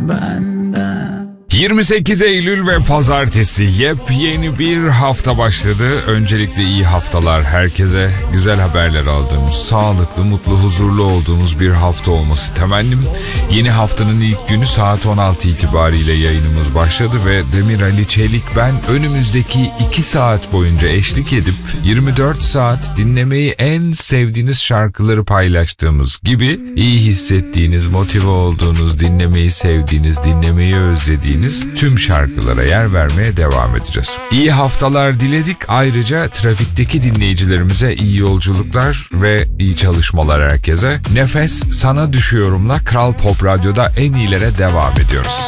benden. 28 Eylül ve pazartesi yepyeni bir hafta başladı. Öncelikle iyi haftalar herkese. Güzel haberler aldığımız, sağlıklı, mutlu, huzurlu olduğumuz bir hafta olması temennim. Yeni haftanın ilk günü saat 16 itibariyle yayınımız başladı ve Demir Ali Çelik ben önümüzdeki 2 saat boyunca eşlik edip 24 saat dinlemeyi en sevdiğiniz şarkıları paylaştığımız gibi iyi hissettiğiniz, motive olduğunuz, dinlemeyi sevdiğiniz, dinlemeyi özlediğiniz tüm şarkılara yer vermeye devam edeceğiz. İyi haftalar diledik. Ayrıca trafikteki dinleyicilerimize iyi yolculuklar ve iyi çalışmalar herkese. Nefes Sana Düşüyorum'la Kral Pop Radyo'da en iyilere devam ediyoruz.